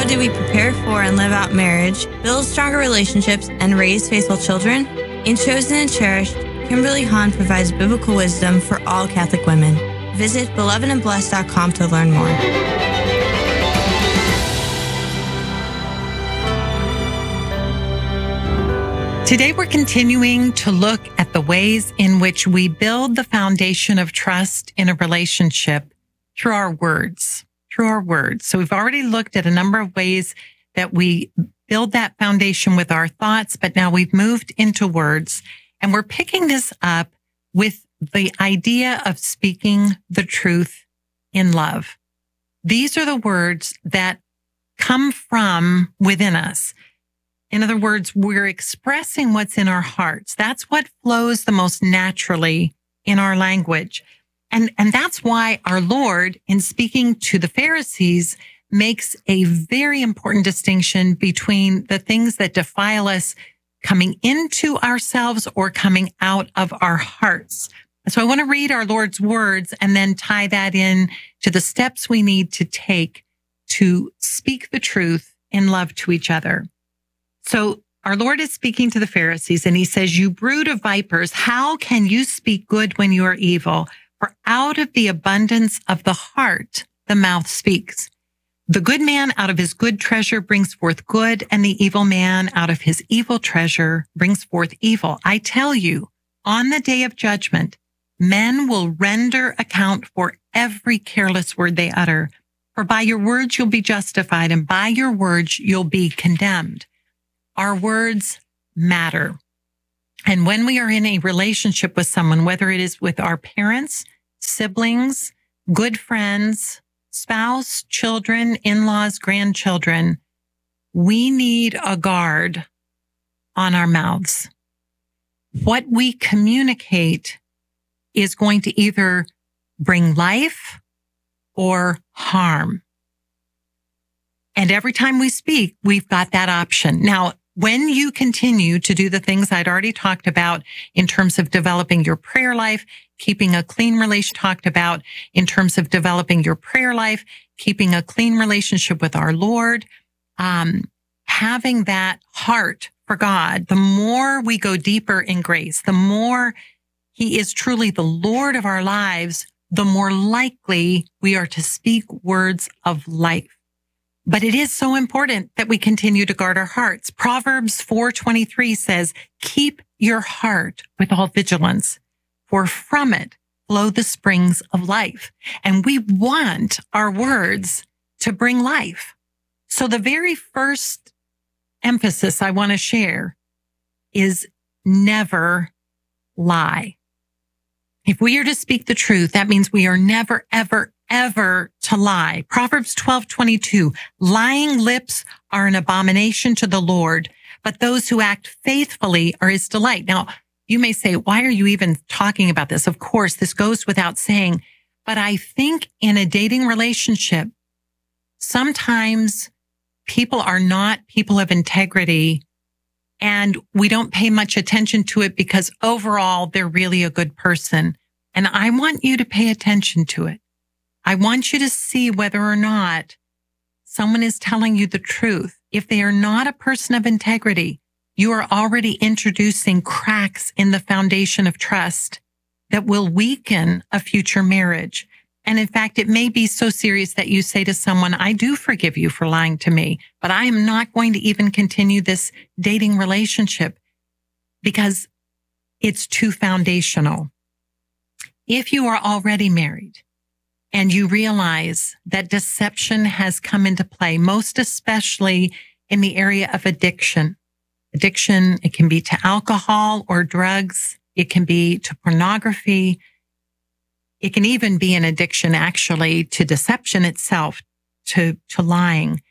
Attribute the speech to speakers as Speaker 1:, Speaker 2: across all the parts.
Speaker 1: do we prepare for and live out marriage, build stronger relationships, and raise faithful children? In Chosen and Cherished, Kimberly Hahn provides biblical wisdom for all Catholic women. Visit belovedandblessed.com to learn more.
Speaker 2: Today, we're continuing to look at the ways in which we build the foundation of trust in a relationship through our words. So we've already looked at a number of ways that we build that foundation with our thoughts, but now we've moved into words, and we're picking this up with the idea of speaking the truth in love. These are the words that come from within us. In other words, we're expressing what's in our hearts. That's what flows the most naturally in our language. And that's why our Lord, in speaking to the Pharisees, makes a very important distinction between the things that defile us coming into ourselves or coming out of our hearts. So I want to read our Lord's words and then tie that in to the steps we need to take to speak the truth in love to each other. So our Lord is speaking to the Pharisees, and he says, "You brood of vipers, how can you speak good when you are evil? For out of the abundance of the heart, the mouth speaks. The good man out of his good treasure brings forth good, and the evil man out of his evil treasure brings forth evil. I tell you, on the day of judgment, men will render account for every careless word they utter. For by your words you'll be justified, and by your words you'll be condemned." Our words matter. And when we are in a relationship with someone, whether it is with our parents, siblings, good friends, spouse, children, in-laws, grandchildren, we need a guard on our mouths. What we communicate is going to either bring life or harm. And every time we speak, we've got that option. Now, when you continue to do the things I'd already talked about in terms of developing your prayer life, keeping a clean relationship, talked about in terms of developing your prayer life, keeping a clean relationship with our Lord, having that heart for God, the more we go deeper in grace, the more he is truly the Lord of our lives, the more likely we are to speak words of life. But it is so important that we continue to guard our hearts. Proverbs 4:23 says, "Keep your heart with all vigilance, for from it flow the springs of life." And we want our words to bring life. So the very first emphasis I want to share is never lie. If we are to speak the truth, that means we are never, ever, ever to lie. Proverbs 12:22, "Lying lips are an abomination to the Lord, but those who act faithfully are his delight." Now, you may say, why are you even talking about this? Of course, this goes without saying, but I think in a dating relationship, sometimes people are not people of integrity, and we don't pay much attention to it because overall they're really a good person. And I want you to pay attention to it. I want you to see whether or not someone is telling you the truth. If they are not a person of integrity, you are already introducing cracks in the foundation of trust that will weaken a future marriage. And in fact, it may be so serious that you say to someone, "I do forgive you for lying to me, but I am not going to even continue this dating relationship because it's too foundational." If you are already married and you realize that deception has come into play, most especially in the area of addiction. Addiction, it can be to alcohol or drugs. It can be to pornography. It can even be an addiction actually to deception itself, to lying.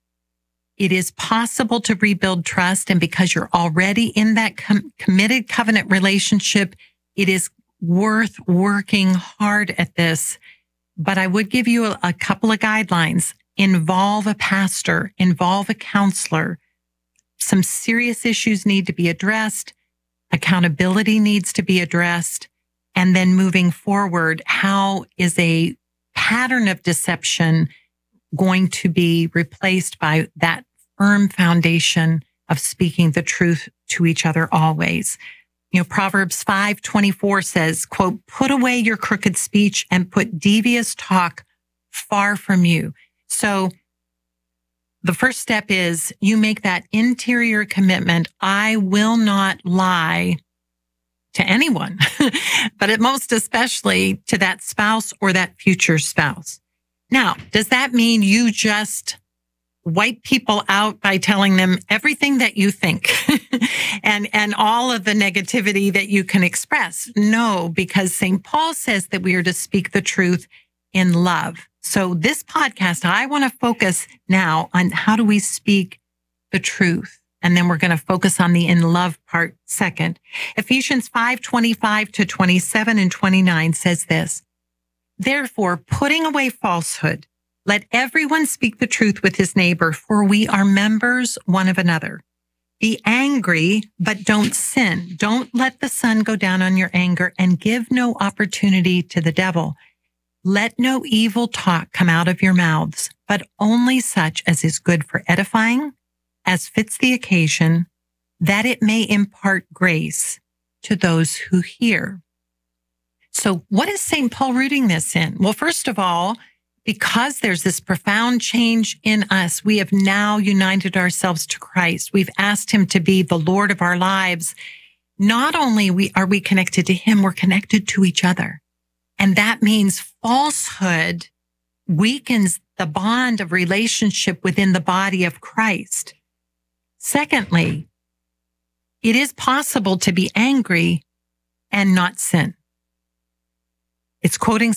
Speaker 2: It is possible to rebuild trust. And because you're already in that committed covenant relationship, it is worth working hard at this. But I would give you a couple of guidelines. Involve a pastor, involve a counselor. Some serious issues need to be addressed. Accountability needs to be addressed. And then moving forward, how is a pattern of deception going to be replaced by that firm foundation of speaking the truth to each other always. Proverbs 5:24 says, quote, "Put away your crooked speech and put devious talk far from you." So the first step is you make that interior commitment. I will not lie to anyone, but most especially to that spouse or that future spouse. Now, does that mean you just wipe people out by telling them everything that you think and all of the negativity that you can express? No, because St. Paul says that we are to speak the truth in love. So this podcast, I want to focus now on how do we speak the truth. And then we're going to focus on the in love part second. Ephesians 5:25-27 and 29 says this, "Therefore, putting away falsehood, let everyone speak the truth with his neighbor, for we are members one of another. Be angry, but don't sin. Don't let the sun go down on your anger and give no opportunity to the devil. Let no evil talk come out of your mouths, but only such as is good for edifying, as fits the occasion, that it may impart grace to those who hear." So what is St. Paul rooting this in? Well, first of all, because there's this profound change in us, we have now united ourselves to Christ. We've asked him to be the Lord of our lives. Not only are we connected to him, we're connected to each other. And that means falsehood weakens the bond of relationship within the body of Christ. Secondly, it is possible to be angry and not sin. It's quoting